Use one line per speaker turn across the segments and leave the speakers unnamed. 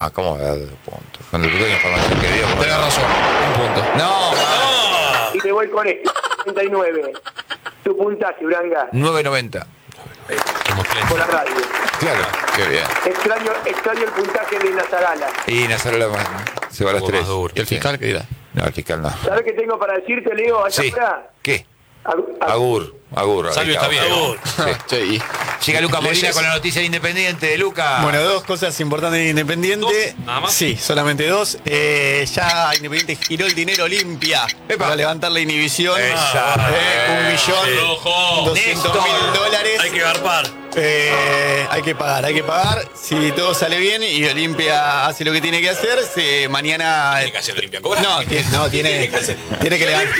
No, ¿cómo va a dar 2 puntos? Cuando el la información que dio.
Tenés razón, 1 punto.
No,
Y me voy con este, 39. Tu puntaje, Uranga,
9.90.
por la radio.
Claro, qué bien.
Extraño el puntaje de Nazarala.
Y Nazarola se va a las 3.
¿Y el fiscal qué dirá?
No, el fiscal no.
¿Sabes qué tengo para decirte, Leo? A esta
Sí.
hora?
¿Qué? Agur.
Salvio está bien.
Che, y-
Llega Lucas Molina
Leyes.
con la noticia de Independiente. Lucas.
Bueno, 2 cosas importantes de Independiente.
¿Dos? ¿Nada más?
Sí, solamente 2. Ya Independiente giró el dinero limpia para levantar la inhibición.
Esa.
$1.200.000.
Hay que garpar.
Hay que pagar. Si todo sale bien y Olimpia hace lo que tiene que hacer, mañana.
Tiene que hacer Olimpia. ¿Cobra?
No, tiene que levantar.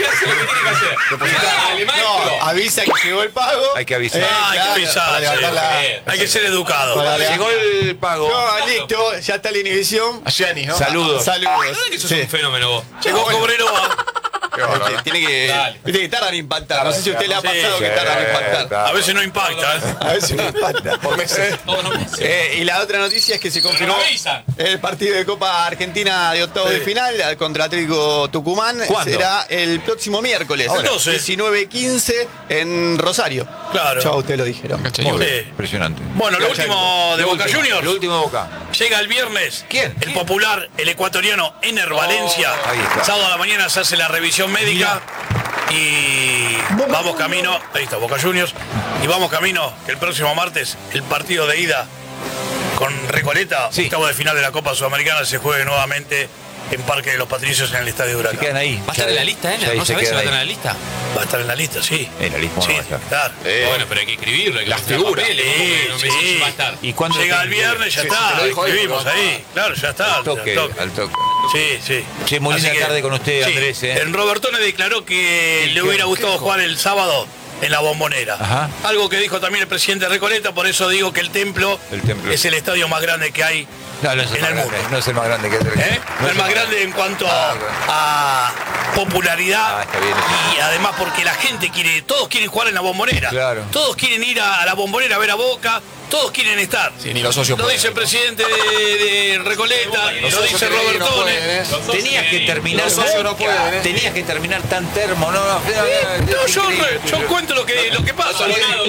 No, avisa que llegó el pago.
Hay que avisar.
Hay que avisar.
Para levantar
Hay que ser educado.
para
Llegó el pago.
No, listo, ya está la inhibición.
A Gianni, ¿no?
Saludos.
Saludos.
Que sos
Sí.
un fenómeno vos. Llegó Cobreloa.
Tiene que tardar en impactar. No sé si a usted le ha pasado que tardan en impactar.
A veces no impacta.
A veces no impacta.
Por meses.
Todos los meses.
Y la otra noticia es que se confirmó
no avisan.
el partido de Copa Argentina de octavos de final contra Atlético Tucumán.
¿Cuándo?
Será el próximo miércoles,
Entonces.
19:15 en Rosario.
Claro.
Ya ustedes lo dijeron.
Muy bien,
Sí.
impresionante.
Bueno, lo último de Boca Juniors.
Lo último de Boca.
Llega el viernes.
¿Quién?
El popular, el ecuatoriano Ener Valencia.
ahí está.
Sábado a la mañana se hace la revisión médica. Y vamos camino. Ahí está, Boca Juniors. Y vamos camino que el próximo martes el partido de ida con Recoleta,
Sí.
octavo de final de la Copa Sudamericana, se juegue nuevamente en Parque de los Patricios en el Estadio
Se
Huracán.
quedan ahí.
¿Va a estar en la lista,
Ya ahí
¿No
se
sabés si va a
quedan
estar en
ahí.
la lista?
Va a estar en la lista, sí.
En la lista
Sí,
no va a estar.
claro.
Bueno, pero hay que escribirlo, hay que
Las
mostrar
figuras.
papeles, ¿cómo que no me decís
Sí.
si va a estar?
¿Y cuándo
Llega
lo
el
tienen que-
viernes, ya
Sí,
está.
te lo dijo ahí,
Escribimos
porque
ahí. Claro, ya está.
Al toque,
al toque.
al toque.
Sí, sí.
Che, muy linda
Así que-
tarde con usted,
sí.
Andrés, ¿eh?
En Robertone declaró que le hubiera gustado jugar el sábado en la Bombonera.
Ajá.
Algo que dijo también el presidente Recoleta, por eso digo que el templo es el estadio más grande que hay
No, no es el
en
más
el
grande.
mundo.
No es el más grande que es
¿Eh?
No
el más grande en cuanto a popularidad
está bien.
y además porque la gente quiere, todos quieren jugar en la Bombonera.
Claro.
Todos quieren ir a la Bombonera a ver a Boca, todos quieren estar.
Sí, ni los socios
Lo
pueden,
dice el
¿no?
presidente de Recoleta,
Los
lo
socios
dice
que no
Robertone.
pueden, ¿eh?
Tenías que terminar
Los socios no pueden, ¿eh?
Tenías que terminar tan termo, no,
No, yo cuento lo que pasa.
Claro,
Claro,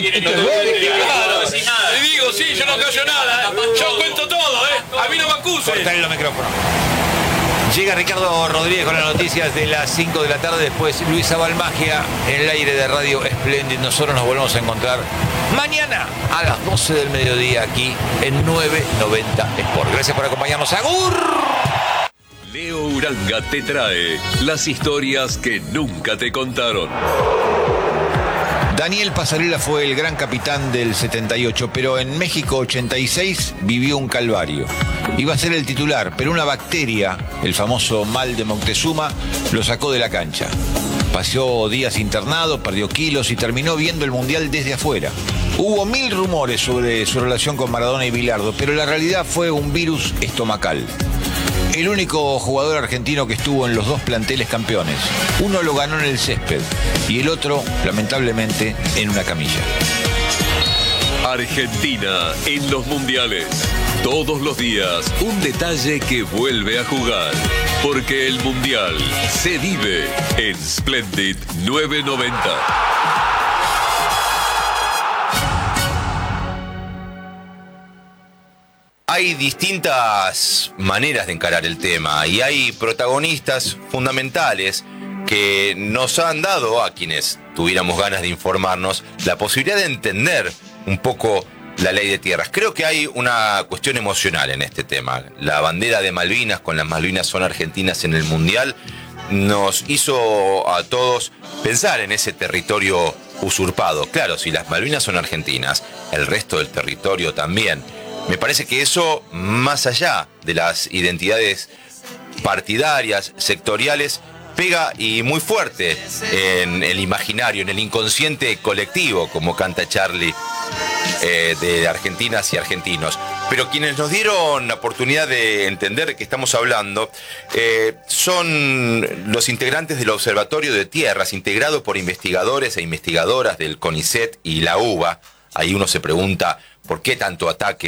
y digo, sí, yo no callo nada. Yo cuento todo, A mí no me acusen.
Cortale los micrófonos. Llega Ricardo Rodríguez con las noticias de las 5 de la tarde. Después Luisa Balmagia en el aire de Radio Splendid. Nosotros nos volvemos a encontrar mañana a las 12 del mediodía aquí en 990 Sport. Gracias por acompañarnos. ¡Agur!
Leo Uranga te trae las historias que nunca te contaron.
Daniel Pasarela fue el gran capitán del 78, pero en México 86 vivió un calvario. Iba a ser el titular, pero una bacteria, el famoso mal de Moctezuma, lo sacó de la cancha. Pasó días internado, perdió kilos y terminó viendo el Mundial desde afuera. Hubo 1000 rumores sobre su relación con Maradona y Bilardo, pero la realidad fue un virus estomacal. El único jugador argentino que estuvo en los dos planteles campeones. Uno lo ganó en el césped y el otro, lamentablemente, en una camilla.
Argentina en los mundiales. Todos los días un detalle que vuelve a jugar. Porque el mundial se vive en Splendid 990.
Hay distintas maneras de encarar el tema y hay protagonistas fundamentales que nos han dado, a quienes tuviéramos ganas de informarnos, la posibilidad de entender un poco la ley de tierras. Creo que hay una cuestión emocional en este tema. La bandera de Malvinas, con las Malvinas son argentinas en el Mundial, nos hizo a todos pensar en ese territorio usurpado. Claro, si las Malvinas son argentinas, el resto del territorio también. Me parece que eso, más allá de las identidades partidarias, sectoriales, pega y muy fuerte en el imaginario, en el inconsciente colectivo, como canta Charlie, de argentinas y argentinos. Pero quienes nos dieron la oportunidad de entender de qué estamos hablando son los integrantes del Observatorio de Tierras, integrado por investigadores e investigadoras del CONICET y la UBA. Ahí uno se pregunta por qué tanto ataque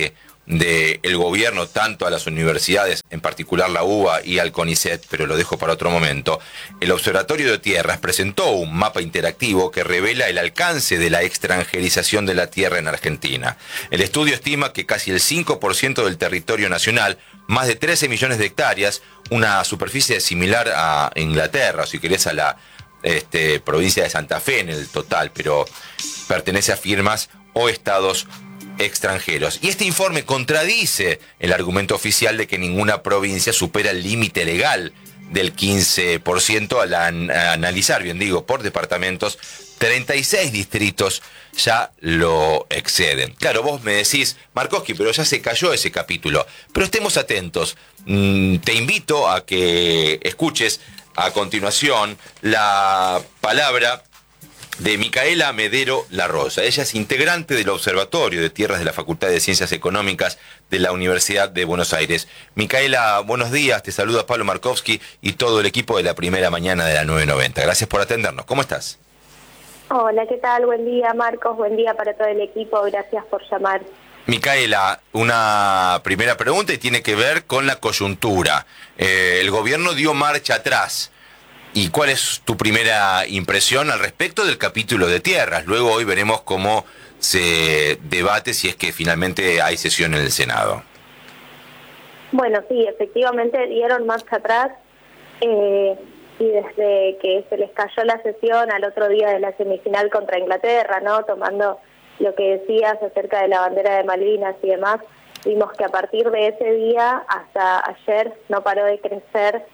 del gobierno, tanto a las universidades, en particular la UBA y al CONICET, pero lo dejo para otro momento, el Observatorio de Tierras presentó un mapa interactivo que revela el alcance de la extranjerización de la tierra en Argentina. El estudio estima que casi el 5% del territorio nacional, más de 13 millones de hectáreas, una superficie similar a Inglaterra, si querés a la provincia de Santa Fe en el total, pero pertenece a firmas o estados extranjeros. Y este informe contradice el argumento oficial de que ninguna provincia supera el límite legal del 15% al analizar, bien digo, por departamentos, 36 distritos ya lo exceden. Claro, vos me decís, Markovsky, pero ya se cayó ese capítulo. Pero estemos atentos. Te invito a que escuches a continuación la palabra de Micaela Medero La Rosa. Ella es integrante del Observatorio de Tierras de la Facultad de Ciencias Económicas de la Universidad de Buenos Aires. Micaela, buenos días. Te saluda Pablo Markovsky y todo el equipo de la primera mañana de la 990. Gracias por atendernos. ¿Cómo estás?
Hola, ¿qué tal? Buen día, Marcos. Buen día para todo el equipo. Gracias por llamar.
Micaela, una primera pregunta y tiene que ver con la coyuntura. El gobierno dio marcha atrás. ¿Y cuál es tu primera impresión al respecto del capítulo de tierras? Luego hoy veremos cómo se debate si es que finalmente hay sesión en el Senado.
Bueno, sí, efectivamente dieron marcha atrás y desde que se les cayó la sesión al otro día de la semifinal contra Inglaterra, ¿no? Tomando lo que decías acerca de la bandera de Malvinas y demás, vimos que a partir de ese día hasta ayer no paró de crecer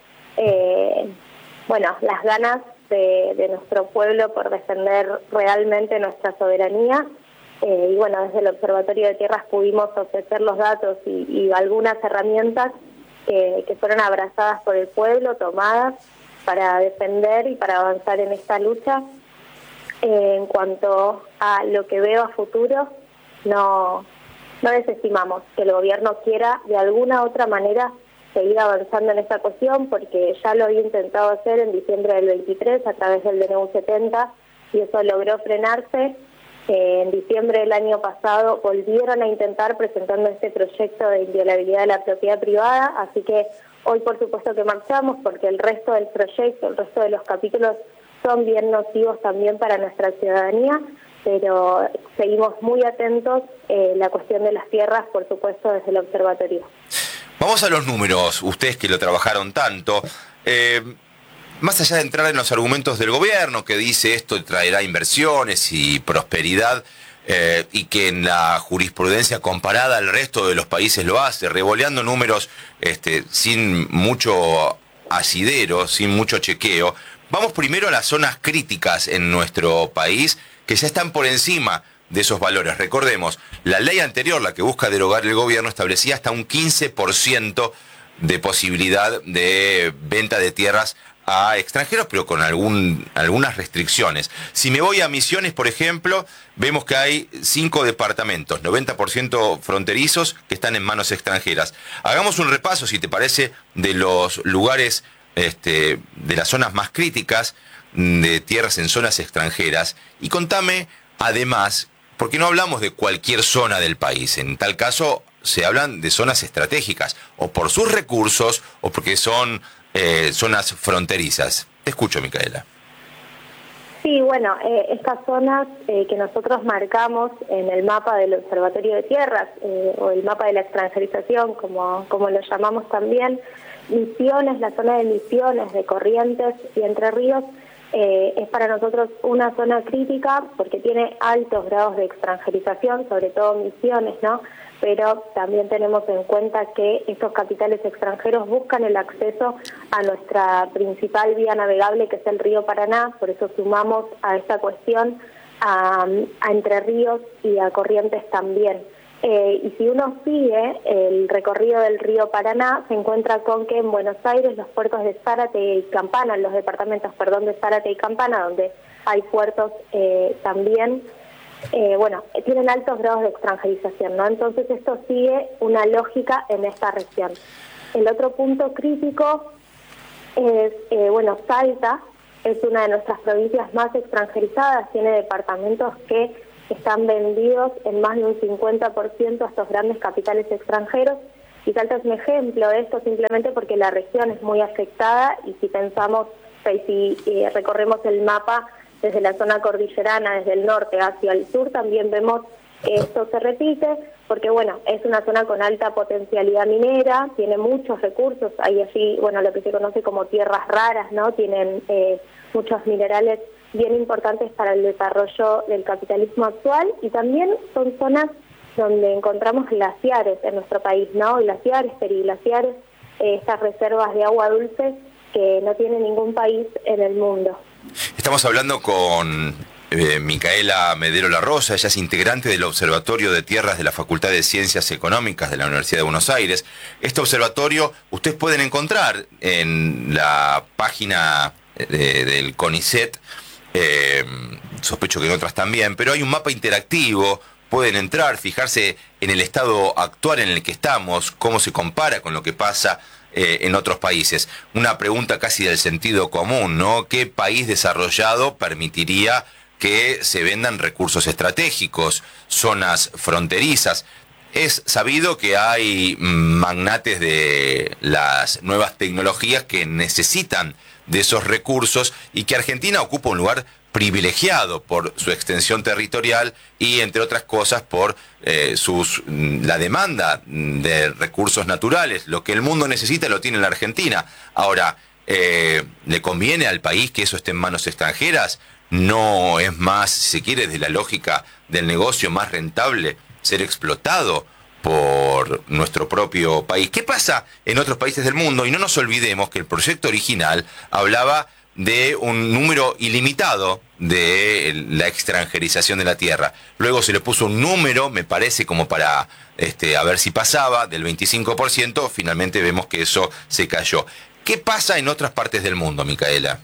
las ganas de nuestro pueblo por defender realmente nuestra soberanía. Y bueno, desde el Observatorio de Tierras pudimos ofrecer los datos y algunas herramientas que fueron abrazadas por el pueblo, tomadas para defender y para avanzar en esta lucha. En cuanto a lo que veo a futuro, no desestimamos que el gobierno quiera de alguna otra manera seguir avanzando en esta cuestión, porque ya lo había intentado hacer en diciembre del 23 a través del DNU 70 y eso logró frenarse. En diciembre del año pasado volvieron a intentar presentando este proyecto de inviolabilidad de la propiedad privada, así que hoy por supuesto que marchamos porque el resto del proyecto, el resto de los capítulos son bien nocivos también para nuestra ciudadanía, pero seguimos muy atentos la cuestión de las tierras, por supuesto, desde el observatorio.
Vamos a los números, ustedes que lo trabajaron tanto. Más allá de entrar en los argumentos del gobierno, que dice esto traerá inversiones y prosperidad, y que en la jurisprudencia comparada al resto de los países lo hace, revoleando números sin mucho asidero, sin mucho chequeo, vamos primero a las zonas críticas en nuestro país, que ya están por encima de esos valores. Recordemos, la ley anterior, la que busca derogar el gobierno, establecía hasta un 15% de posibilidad de venta de tierras a extranjeros, pero con algunas restricciones. Si me voy a Misiones, por ejemplo, vemos que hay 5 departamentos, 90% fronterizos, que están en manos extranjeras. Hagamos un repaso, si te parece, de los lugares, de las zonas más críticas de tierras en zonas extranjeras, y contame, además, porque no hablamos de cualquier zona del país. En tal caso, se hablan de zonas estratégicas, o por sus recursos, o porque son zonas fronterizas. Te escucho, Micaela.
Sí, bueno, estas zonas que nosotros marcamos en el mapa del Observatorio de Tierras, o el mapa de la extranjerización, como lo llamamos también, Misiones, la zona de Misiones, de Corrientes y Entre Ríos, es para nosotros una zona crítica porque tiene altos grados de extranjerización, sobre todo Misiones, ¿no? Pero también tenemos en cuenta que estos capitales extranjeros buscan el acceso a nuestra principal vía navegable, que es el río Paraná. Por eso sumamos a esta cuestión a Entre Ríos y a Corrientes también. Y si uno sigue el recorrido del río Paraná, se encuentra con que en Buenos Aires los puertos de Zárate y Campana, los departamentos, de Zárate y Campana, donde hay puertos también, tienen altos grados de extranjerización, ¿no? Entonces esto sigue una lógica en esta región. El otro punto crítico es, Salta es una de nuestras provincias más extranjerizadas, tiene departamentos que están vendidos en más de un 50% a estos grandes capitales extranjeros. Y Salta es un ejemplo de esto simplemente porque la región es muy afectada y si pensamos, si recorremos el mapa desde la zona cordillerana, desde el norte hacia el sur, también vemos que esto se repite porque, bueno, es una zona con alta potencialidad minera, tiene muchos recursos, hay allí, bueno, lo que se conoce como tierras raras, ¿no? Tienen muchos minerales bien importantes para el desarrollo del capitalismo actual y también son zonas donde encontramos glaciares en nuestro país, ¿no? Glaciares, periglaciares, estas reservas de agua dulce que no tiene ningún país en el mundo.
Estamos hablando con Micaela Medero La Rosa, ella es integrante del Observatorio de Tierras de la Facultad de Ciencias Económicas de la Universidad de Buenos Aires. Este observatorio ustedes pueden encontrar en la página del CONICET, sospecho que en otras también, pero hay un mapa interactivo. Pueden entrar, fijarse en el estado actual en el que estamos, cómo se compara con lo que pasa en otros países. Una pregunta casi del sentido común, ¿no? ¿Qué país desarrollado permitiría que se vendan recursos estratégicos, zonas fronterizas? Es sabido que hay magnates de las nuevas tecnologías que necesitan de esos recursos y que Argentina ocupa un lugar privilegiado por su extensión territorial y, entre otras cosas, por la demanda de recursos naturales. Lo que el mundo necesita lo tiene la Argentina. Ahora, ¿le conviene al país que eso esté en manos extranjeras? ¿No es más, si se quiere, de la lógica del negocio más rentable ser explotado por nuestro propio país? ¿Qué pasa en otros países del mundo? Y no nos olvidemos que el proyecto original hablaba de un número ilimitado de la extranjerización de la tierra. Luego se le puso un número, me parece, como para a ver si pasaba, del 25%. Finalmente vemos que eso se cayó. ¿Qué pasa en otras partes del mundo, Micaela?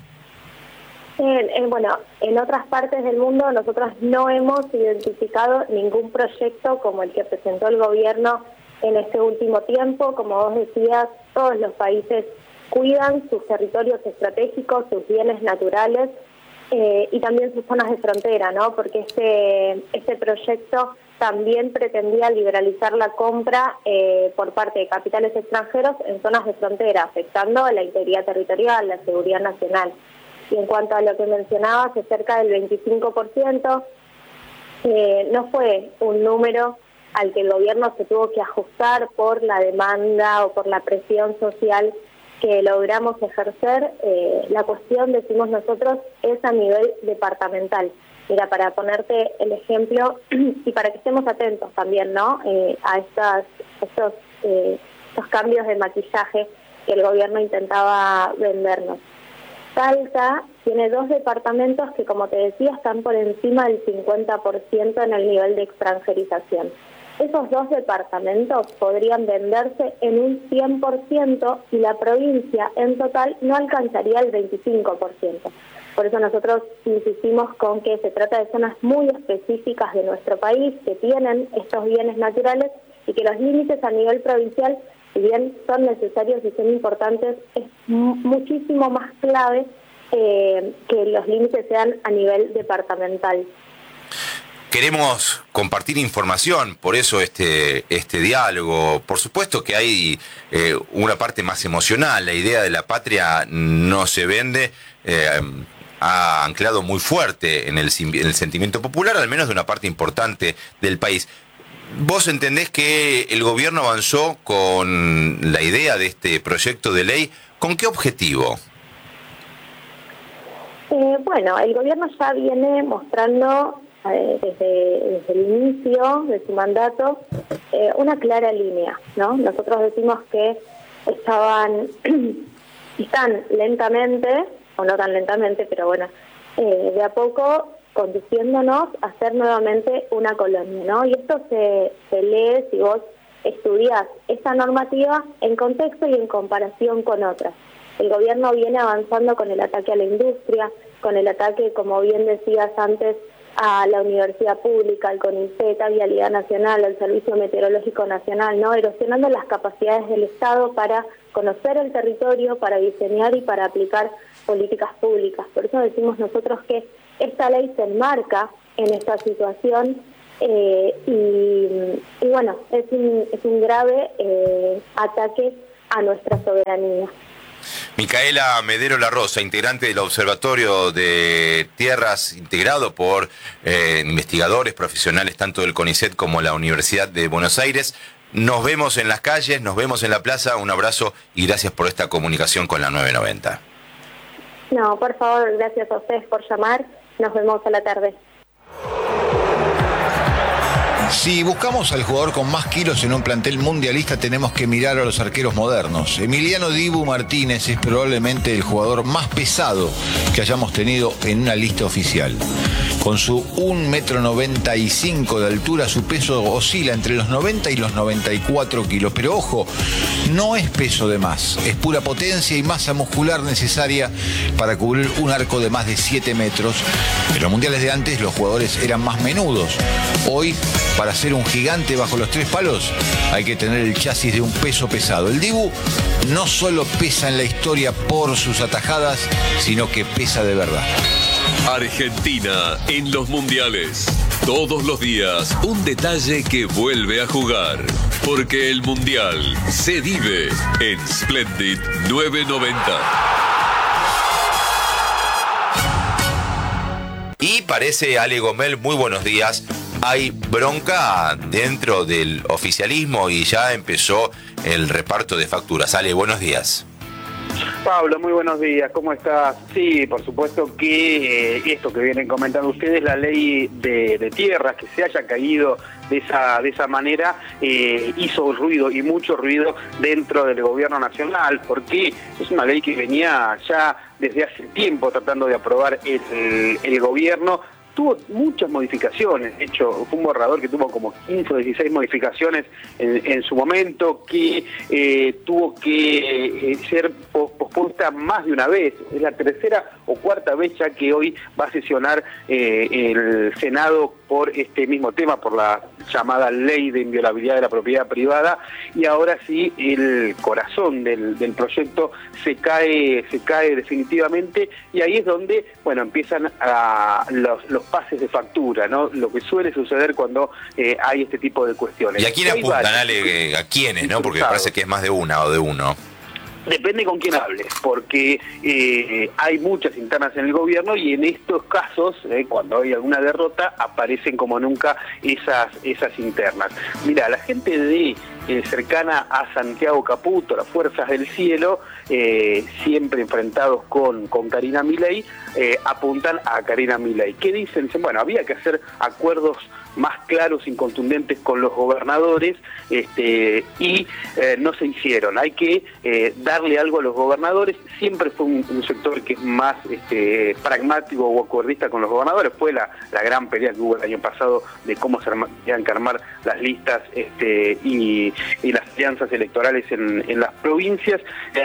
Bueno, en otras partes del mundo nosotros no hemos identificado ningún proyecto como el que presentó el gobierno en este último tiempo. Como vos decías, todos los países cuidan sus territorios estratégicos, sus bienes naturales y también sus zonas de frontera, ¿no? Porque este proyecto también pretendía liberalizar la compra por parte de capitales extranjeros en zonas de frontera, afectando a la integridad territorial, la seguridad nacional. Y en cuanto a lo que mencionabas, cerca del 25%, no fue un número al que el gobierno se tuvo que ajustar por la demanda o por la presión social que logramos ejercer. La cuestión, decimos nosotros, es a nivel departamental. Mira, para ponerte el ejemplo y para que estemos atentos también, ¿no? A estos cambios de maquillaje que el gobierno intentaba vendernos. Salta tiene 2 departamentos que, como te decía, están por encima del 50% en el nivel de extranjerización. Esos 2 departamentos podrían venderse en un 100% y la provincia en total no alcanzaría el 25%. Por eso nosotros insistimos con que se trata de zonas muy específicas de nuestro país que tienen estos bienes naturales y que los límites a nivel provincial, si bien son necesarios y son importantes, es muchísimo más clave que los límites sean a nivel departamental.
Queremos compartir información, por eso este diálogo. Por supuesto que hay una parte más emocional. La idea de la patria no se vende. Ha anclado muy fuerte en el sentimiento popular, al menos de una parte importante del país. ¿Vos entendés que el gobierno avanzó con la idea de este proyecto de ley? ¿Con qué objetivo?
Bueno, el gobierno ya viene mostrando desde el inicio de su mandato una clara línea, ¿no? Nosotros decimos que están lentamente, o no tan lentamente, pero bueno, de a poco conduciéndonos a ser nuevamente una colonia, ¿no? Y esto se lee si vos estudiás esta normativa en contexto y en comparación con otras. El gobierno viene avanzando con el ataque a la industria, con el ataque, como bien decías antes, a la universidad pública, al CONICET, a Vialidad Nacional, al Servicio Meteorológico Nacional, ¿no? Erosionando las capacidades del Estado para conocer el territorio, para diseñar y para aplicar políticas públicas. Por eso decimos nosotros que esta ley se enmarca en esta situación. Y bueno, es un grave ataque a nuestra soberanía.
Micaela Medero La Rosa, integrante del Observatorio de Tierras, integrado por investigadores profesionales tanto del CONICET como la Universidad de Buenos Aires. Nos vemos en las calles, nos vemos en la plaza. Un abrazo y gracias por esta comunicación con la 990.
No, por favor, gracias a ustedes por llamar. Nos vemos a la tarde.
Si buscamos al jugador con más kilos en un plantel mundialista, tenemos que mirar a los arqueros modernos. Emiliano Dibu Martínez es probablemente el jugador más pesado que hayamos tenido en una lista oficial. Con su 1,95 m de altura, su peso oscila entre los 90 y los 94 kilos. Pero ojo, no es peso de más, es pura potencia y masa muscular necesaria para cubrir un arco de más de 7 metros. En los mundiales de antes los jugadores eran más menudos. Hoy, para ser un gigante bajo los 3 palos, hay que tener el chasis de un peso pesado. El Dibu no solo pesa en la historia por sus atajadas, sino que pesa de verdad.
Argentina en los mundiales. Todos los días un detalle que vuelve a jugar. Porque el mundial se vive en Splendid 990.
Y parece, Ale Gomel, muy buenos días. Hay bronca dentro del oficialismo y ya empezó el reparto de facturas. Ale, buenos días.
Pablo, muy buenos días, ¿cómo estás? Sí, por supuesto que esto que vienen comentando ustedes, la ley de tierras, que se haya caído de esa manera, hizo ruido y mucho ruido dentro del gobierno nacional, porque es una ley que venía ya desde hace tiempo tratando de aprobar el gobierno. Tuvo muchas modificaciones, de hecho fue un borrador que tuvo como 15 o 16 modificaciones en su momento, que tuvo que ser pospuesta más de una vez. Es la tercera o cuarta vez ya que hoy va a sesionar el Senado por este mismo tema, por la llamada ley de inviolabilidad de la propiedad privada, y ahora sí el corazón del proyecto se cae definitivamente, y ahí es donde, bueno, empiezan los pases de factura, ¿no? Lo que suele suceder cuando hay este tipo de cuestiones.
¿Y a quién apuntan, Ale? ¿A quiénes, no? Porque parece que es más de una o de uno.
Depende con quién hables, porque hay muchas internas en el gobierno y en estos casos, cuando hay alguna derrota, aparecen como nunca esas internas. Mira, la gente de cercana a Santiago Caputo, las Fuerzas del Cielo, siempre enfrentados con Karina Milei, apuntan a Karina Milei. ¿Qué dicen? Dicen, bueno, había que hacer acuerdos más claros y contundentes con los gobernadores, y no se hicieron. Hay que darle algo a los gobernadores. Siempre fue un sector que es más pragmático o acuerdista con los gobernadores. Fue la gran pelea que hubo el año pasado de cómo se tenían que armar las listas y las alianzas electorales en las provincias,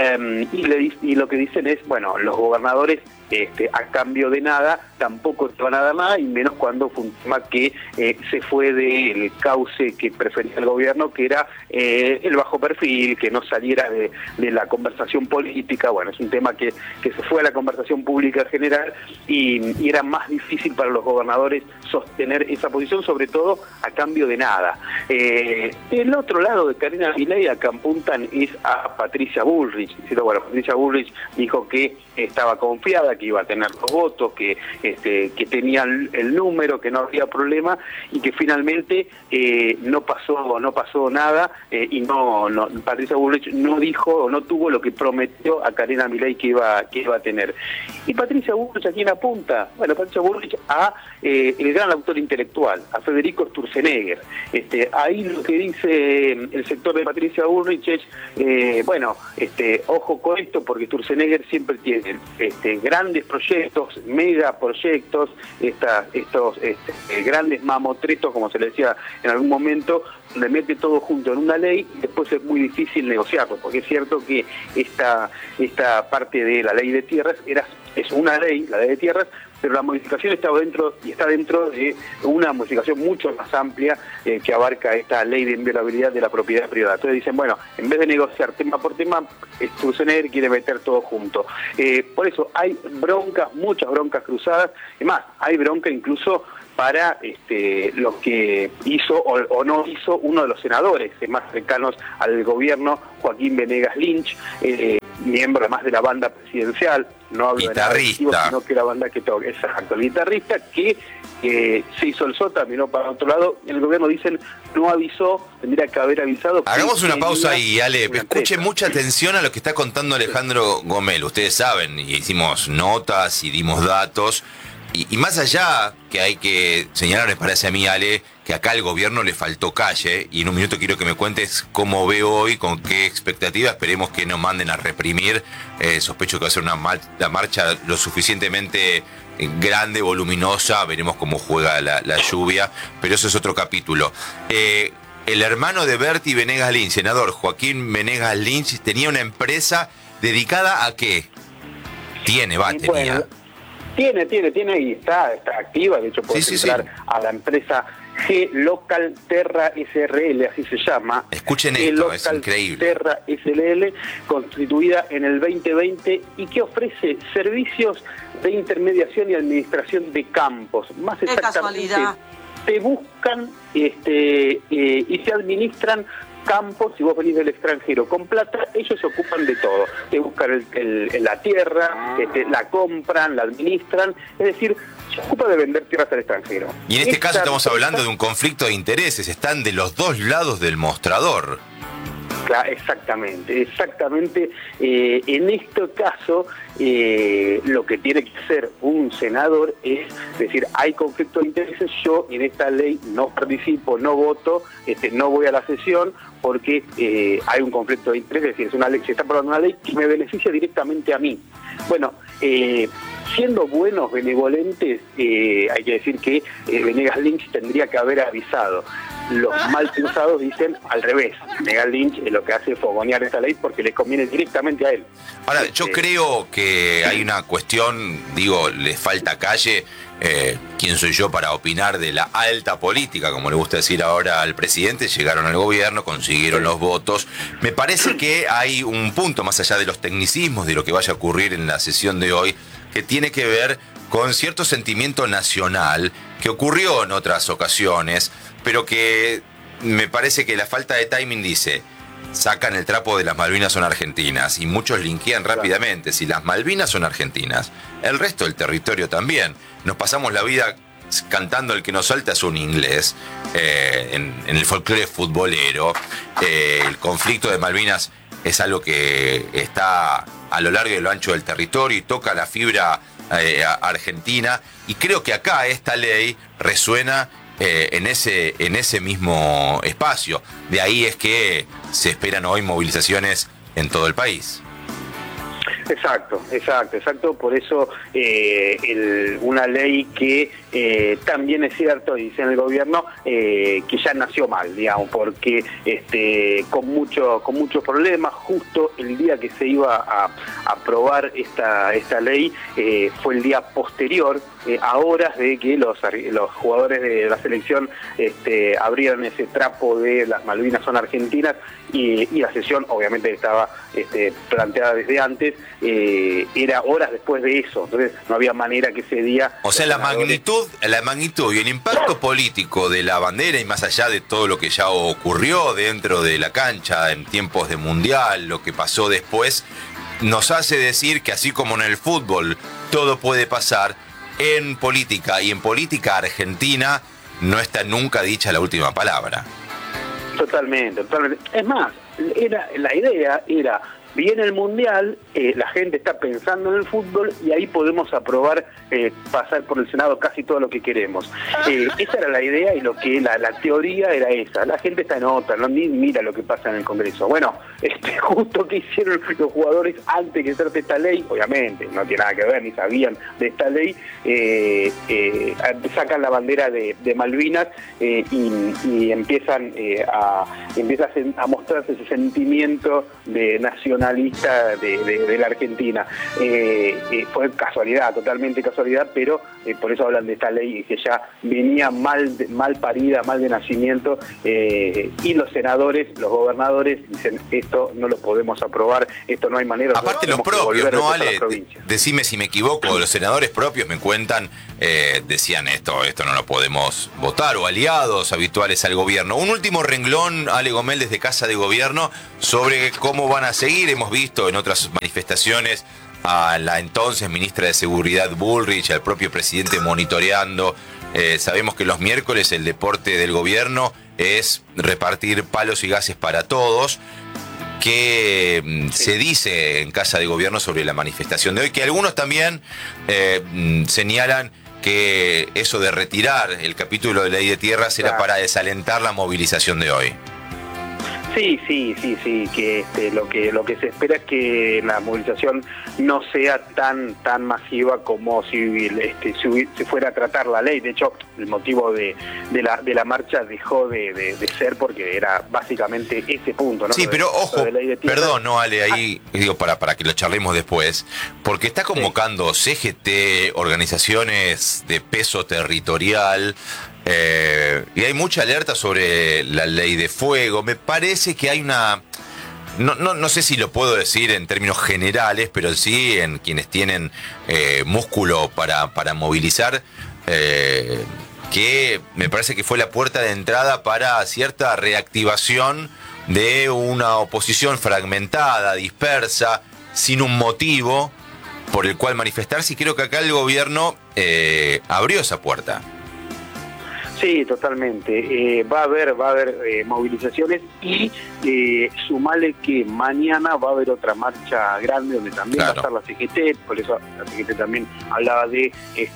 y lo que dicen es, bueno, los gobernadores a cambio de nada tampoco te van a dar nada, y menos cuando fue un tema que se fue del cauce que prefería el gobierno, que era el bajo perfil, que no saliera de la conversación política. Bueno, es un tema que se fue a la conversación pública general, y era más difícil para los gobernadores sostener esa posición, sobre todo a cambio de nada. El otro lado de Karina Milei, a que apuntan es a Patricia Bullrich. Bueno, Patricia Bullrich dijo que estaba confiada, que iba a tener los votos, que tenía el número, que no había problema, y que finalmente no pasó nada, y Patricia Bullrich no dijo o no tuvo lo que prometió a Karina Milei que iba a tener. ¿Y Patricia Bullrich a quién apunta? Bueno, Patricia Bullrich a el gran autor intelectual, a Federico Sturzenegger. Ahí lo que dice el sector de Patricia Bullrich es, bueno, ojo con esto, porque Sturzenegger siempre tiene grandes proyectos, megaproyectos, estos grandes mamotretos, como se le decía en algún momento, donde mete todo junto en una ley y después es muy difícil negociarlo, porque es cierto que esta parte de la ley de tierras es una ley, la ley de tierras, pero la modificación está dentro de una modificación mucho más amplia que abarca esta ley de inviolabilidad de la propiedad privada. Entonces dicen, bueno, en vez de negociar tema por tema, Sturzenegger quiere meter todo junto. Por eso hay broncas, muchas broncas cruzadas, y más, hay bronca incluso para lo que hizo o no hizo uno de los senadores más cercanos al gobierno, Joaquín Venegas Lynch, miembro además de la banda presidencial, no hablo de nada adictivo, sino que la banda que toca, exacto, el guitarrista que se hizo el sota, miró para otro lado, el gobierno dicen no avisó, tendría que haber avisado.
Hagamos una pausa ahí, Ale, escuche mucha atención a lo que está contando Alejandro Gomel. Ustedes saben, y hicimos notas y dimos datos, y más allá que hay que señalar, me parece a mí, Ale, que acá al gobierno le faltó calle, y en un minuto quiero que me cuentes cómo veo hoy, con qué expectativa, esperemos que no manden a reprimir, sospecho que va a ser una marcha lo suficientemente grande, voluminosa, veremos cómo juega la lluvia, pero eso es otro capítulo. El hermano de Berti Venegas Lynch, senador Joaquín Venegas Lynch, tenía una empresa dedicada a qué? Tenía. Tiene y está activa, de hecho puedes entrar a la empresa G-Local Terra SRL, así se llama. Escuchen esto, es increíble.
Terra SRL, constituida en el 2020 y que ofrece servicios de intermediación y administración de campos. Más exactamente, te buscan y te administran campos. Si vos venís del extranjero con plata, ellos se ocupan de todo. Te buscan la tierra, la compran, la administran, es decir, se ocupa de vender tierras al extranjero.
Y en este caso estamos hablando de un conflicto de intereses, están de los dos lados del mostrador.
Claro, exactamente. En este caso, lo que tiene que hacer un senador es decir, hay conflicto de intereses, yo en esta ley no participo, no voto, no voy a la sesión porque hay un conflicto de intereses, es decir, es una ley, se está aprobando una ley que me beneficia directamente a mí. Bueno, siendo buenos, benevolentes, hay que decir que Venegas Lynch tendría que haber avisado. Los mal pensados dicen al revés. Venegas Lynch lo que hace es fogonear esta ley porque le conviene directamente a él.
Ahora, yo creo que hay una cuestión, digo, les falta calle. ¿Quién soy yo para opinar de la alta política, como le gusta decir ahora al presidente? Llegaron al gobierno, consiguieron los votos. Me parece que hay un punto más allá de los tecnicismos, de lo que vaya a ocurrir en la sesión de hoy, que tiene que ver con cierto sentimiento nacional que ocurrió en otras ocasiones, pero que me parece que la falta de timing dice, sacan el trapo de las Malvinas son argentinas, y muchos linkean rápidamente, si las Malvinas son argentinas, el resto del territorio también. Nos pasamos la vida cantando El que nos salta es un inglés, en el folclore futbolero. El conflicto de Malvinas es algo que está a lo largo y lo ancho del territorio y toca la fibra argentina, y creo que acá esta ley resuena en ese mismo espacio. De ahí es que se esperan hoy movilizaciones en todo el país.
Exacto. Por eso una ley que también es cierto, dice en el gobierno, que ya nació mal, digamos, porque con muchos problemas. Justo el día que se iba a aprobar esta ley fue el día posterior, a horas de que los jugadores de la selección abrieran ese trapo de las Malvinas son argentinas, y la sesión obviamente estaba planteada desde antes. Era horas después de eso, entonces no había manera que ese día...
O sea, la magnitud y el impacto político de la bandera, y más allá de todo lo que ya ocurrió dentro de la cancha en tiempos de mundial, lo que pasó después, nos hace decir que así como en el fútbol todo puede pasar, en política, y en política argentina no está nunca dicha la última palabra.
Totalmente. Es más, la idea era, viene el Mundial, la gente está pensando en el fútbol y ahí podemos aprobar, pasar por el Senado casi todo lo que queremos. Esa era la idea, y lo que la teoría era esa. La gente está en otra, no ni mira lo que pasa en el Congreso. Bueno, justo que hicieron los jugadores antes que se trate esta ley, obviamente no tiene nada que ver, ni sabían de esta ley, sacan la bandera de Malvinas y empiezan a mostrarse ese sentimiento de nacional nacionalista de la Argentina. Fue casualidad, totalmente casualidad, pero por eso hablan de esta ley que ya venía mal parida, mal de nacimiento, y los senadores, los gobernadores dicen, esto no lo podemos aprobar, esto no hay manera.
Aparte los propios, ¿no, Ale? Decime si me equivoco, los senadores propios me cuentan, decían esto no lo podemos votar, o aliados habituales al gobierno. Un último renglón, Ale Gomel, desde Casa de Gobierno, sobre cómo van a seguir. Hemos visto en otras manifestaciones a la entonces ministra de Seguridad Bullrich, al propio presidente monitoreando. Sabemos que los miércoles el deporte del gobierno es repartir palos y gases para todos. ¿Qué se dice en Casa de Gobierno sobre la manifestación de hoy? Que algunos también señalan que eso de retirar el capítulo de Ley de Tierras era para desalentar la movilización de hoy.
Sí, que lo que se espera es que la movilización no sea tan masiva como si se fuera a tratar la ley. De hecho, el motivo de la marcha dejó de ser porque era básicamente ese punto, ¿no?
Sí, pero ojo, perdón, no, Ale, ahí digo para que lo charlemos después, porque está convocando CGT, organizaciones de peso territorial. Y hay mucha alerta sobre la ley de fuego. Me parece que hay una... No sé si lo puedo decir en términos generales, pero sí en quienes tienen músculo para movilizar, que me parece que fue la puerta de entrada para cierta reactivación de una oposición fragmentada, dispersa, sin un motivo por el cual manifestarse. Y creo que acá el gobierno abrió esa puerta.
Sí, totalmente. Va a haber movilizaciones y sumale que mañana va a haber otra marcha grande donde también va a estar la CGT, por eso la CGT también hablaba de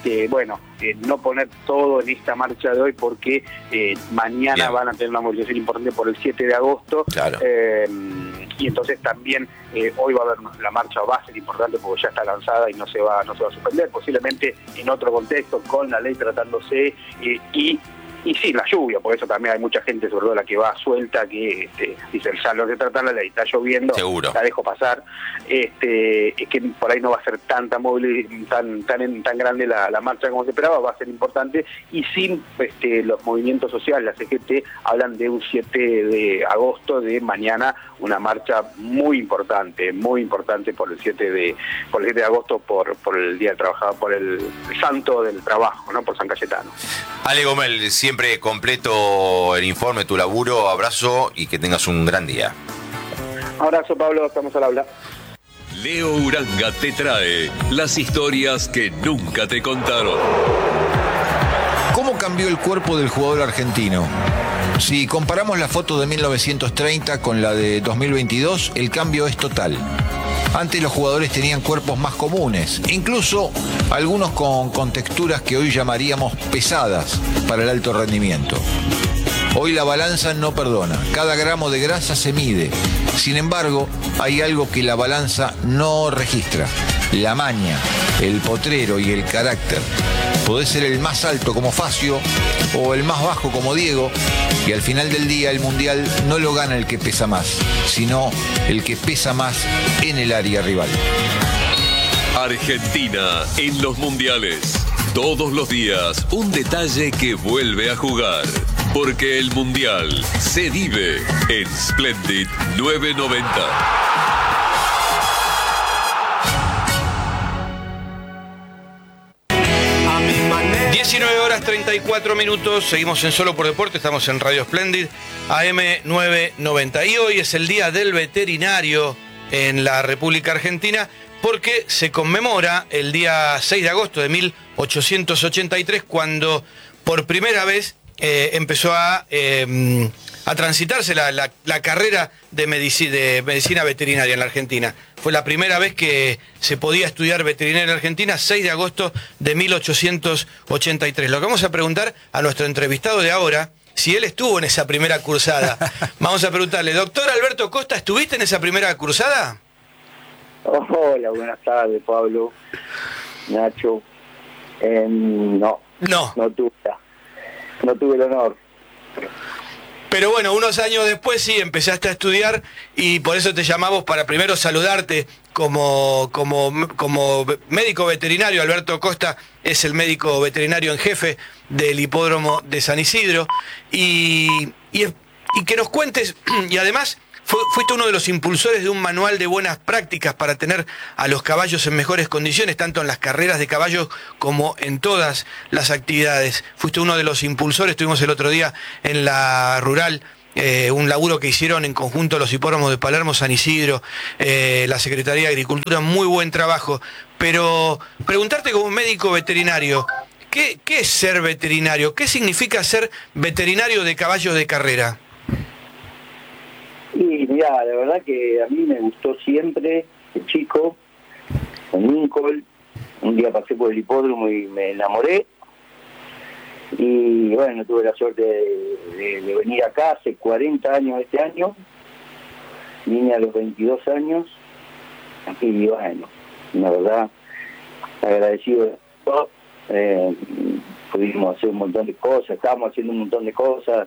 no poner todo en esta marcha de hoy porque mañana van a tener una movilización importante por el 7 de agosto. Claro. Y entonces también hoy va a haber la marcha, va a ser importante porque ya está lanzada y no se va a suspender, posiblemente en otro contexto, con la ley tratándose y sí, la lluvia, por eso también hay mucha gente, sobre todo la que va suelta, que dice, ya no se trata la ley, está lloviendo, seguro, la dejo pasar. Es que por ahí no va a ser tan grande la marcha como se esperaba, va a ser importante, y sin los movimientos sociales, la CGT hablan de un 7 de agosto, de mañana, una marcha muy importante por el 7 de agosto, por el Día del Trabajador, por el Santo del Trabajo, ¿no? Por San Cayetano.
Ale Gomel, siempre completo el informe, tu laburo, abrazo y que tengas un gran día.
Abrazo, Pablo, estamos al habla.
Leo Uranga te trae las historias que nunca te contaron.
¿Cómo cambió el cuerpo del jugador argentino? Si comparamos la foto de 1930 con la de 2022, el cambio es total. Antes los jugadores tenían cuerpos más comunes, incluso algunos con texturas que hoy llamaríamos pesadas para el alto rendimiento. Hoy la balanza no perdona, cada gramo de grasa se mide. Sin embargo, hay algo que la balanza no registra: la maña, el potrero y el carácter. Podés ser el más alto como Facio o el más bajo como Diego, y al final del día el mundial no lo gana el que pesa más, sino el que pesa más en el área rival.
Argentina en los mundiales. Todos los días un detalle que vuelve a jugar. Porque el mundial se vive en Splendid 990.
19:34, seguimos en Solo por Deporte, estamos en Radio Splendid, AM 990. Y hoy es el Día del Veterinario en la República Argentina, porque se conmemora el día 6 de agosto de 1883, cuando por primera vez empezó a transitarse la carrera de medicina veterinaria en la Argentina. Fue la primera vez que se podía estudiar veterinaria en la Argentina, 6 de agosto de 1883. Lo que vamos a preguntar a nuestro entrevistado de ahora, si él estuvo en esa primera cursada. Vamos a preguntarle, doctor Alberto Costa, ¿estuviste en esa primera cursada?
Hola, buenas tardes, Pablo, Nacho. No tuve el honor.
Pero bueno, unos años después sí empezaste a estudiar y por eso te llamamos para primero saludarte como médico veterinario. Alberto Costa es el médico veterinario en jefe del hipódromo de San Isidro y que nos cuentes, y además fuiste uno de los impulsores de un manual de buenas prácticas para tener a los caballos en mejores condiciones, tanto en las carreras de caballos como en todas las actividades. Fuiste uno de los impulsores, estuvimos el otro día en la rural, un laburo que hicieron en conjunto los hipódromos de Palermo, San Isidro, la Secretaría de Agricultura, muy buen trabajo. Pero preguntarte como médico veterinario, ¿qué es ser veterinario? ¿Qué significa ser veterinario de caballos de carrera?
Y mirá, la verdad que a mí me gustó siempre, de chico, en Lincoln. Un día pasé por el hipódromo y me enamoré. Y bueno, tuve la suerte de venir acá hace 40 años este año. Vine a los 22 años. Y bueno, la verdad, agradecido de todo. Pudimos hacer un montón de cosas, estábamos haciendo un montón de cosas.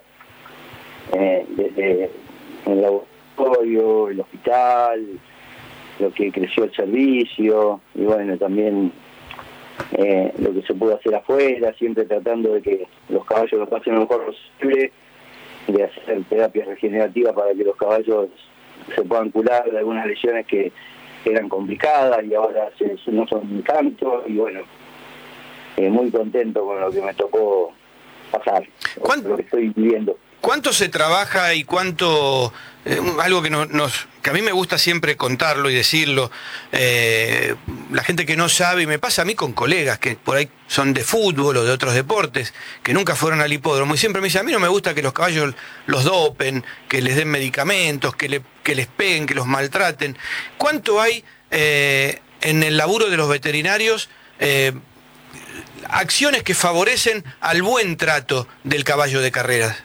Desde el laboratorio, el hospital, lo que creció el servicio, y bueno, también lo que se pudo hacer afuera, siempre tratando de que los caballos lo pasen lo mejor posible, de hacer terapias regenerativas para que los caballos se puedan curar de algunas lesiones que eran complicadas y ahora no son tanto, y bueno, muy contento con lo que me tocó pasar, lo que estoy viviendo.
¿Cuánto se trabaja y cuánto, algo que que a mí me gusta siempre contarlo y decirlo, la gente que no sabe, y me pasa a mí con colegas que por ahí son de fútbol o de otros deportes, que nunca fueron al hipódromo, y siempre me dicen, a mí no me gusta que los caballos los dopen, que les den medicamentos, que les peguen, que los maltraten. ¿Cuánto hay en el laburo de los veterinarios acciones que favorecen al buen trato del caballo de carreras?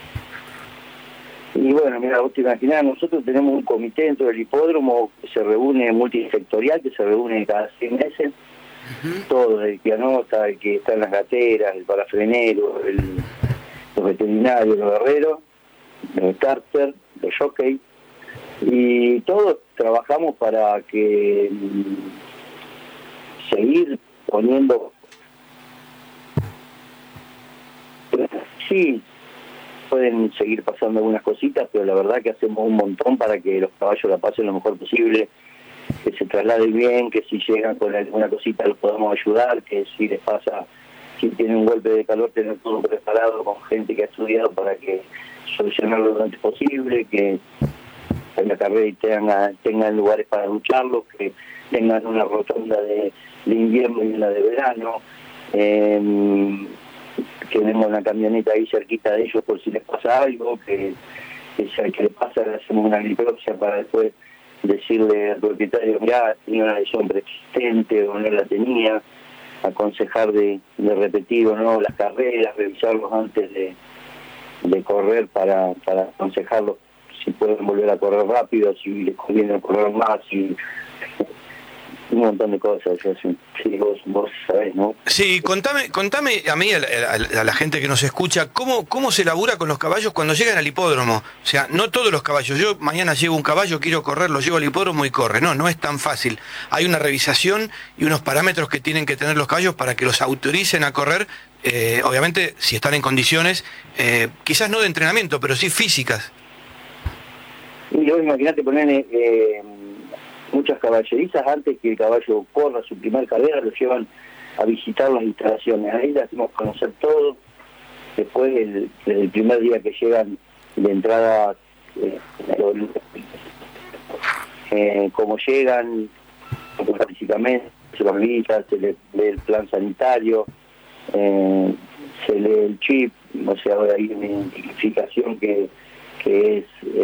Y bueno, mira, vos te imaginás, nosotros tenemos un comité dentro del hipódromo que se reúne multisectorial, que se reúne cada 6 meses, todo, el pianota, el que está en las gateras, el parafrenero, los veterinarios, los guerreros, los starter, los jockey, y todos trabajamos para que seguir poniendo... Sí, pueden seguir pasando algunas cositas, pero la verdad que hacemos un montón para que los caballos la pasen lo mejor posible, que se trasladen bien, que si llegan con alguna cosita los podamos ayudar, que si les pasa, si tienen un golpe de calor, tener todo preparado con gente que ha estudiado para que solucionarlo lo antes posible, que en la carrera tengan lugares para lucharlos, que tengan una rotonda de invierno y una de verano, que tenemos una camioneta ahí cerquita de ellos por si les pasa algo, que si al que le pasa le hacemos una necropsia para después decirle al propietario, mirá, tenía una lesión preexistente o no la tenía, aconsejar de repetir o no las carreras, revisarlos antes de correr para aconsejarlos si pueden volver a correr rápido, si les conviene correr más, un montón de cosas. Sí, vos sabés, ¿no?
Sí, contame a mí, a la gente que nos escucha, ¿cómo se labura con los caballos cuando llegan al hipódromo? O sea, no todos los caballos. Yo mañana llevo un caballo, quiero correr, lo llevo al hipódromo y corre. No es tan fácil. Hay una revisación y unos parámetros que tienen que tener los caballos para que los autoricen a correr, obviamente si están en condiciones, quizás no de entrenamiento, pero sí físicas.
Y vos imaginate ponerle... muchas caballerizas, antes que el caballo corra su primer carrera, lo llevan a visitar las instalaciones. Ahí le hacemos conocer todo. Después, el primer día que llegan de entrada, cómo llegan, físicamente, se los revisa, se les lee el plan sanitario, se lee el chip, o sea, ahora hay una identificación que es...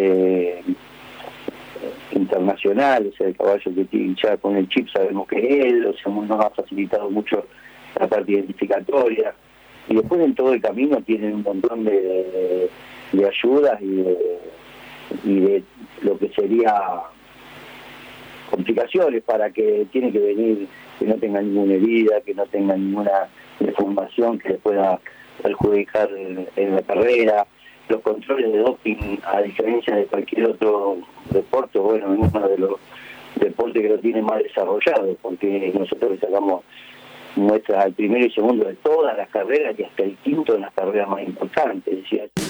internacional, o sea, el caballo que tiene ya con el chip sabemos que es él, o sea, nos ha facilitado mucho la parte identificatoria, y después en todo el camino tienen un montón de ayudas y de lo que sería complicaciones para que tiene que venir, que no tenga ninguna herida, que no tenga ninguna deformación que le pueda perjudicar en la carrera, los controles de doping, a diferencia de cualquier otro deporte, bueno, es uno de los deportes que lo tiene más desarrollado, porque nosotros le sacamos muestras al primero y segundo de todas las carreras y hasta el quinto en las carreras más importantes. Es decir,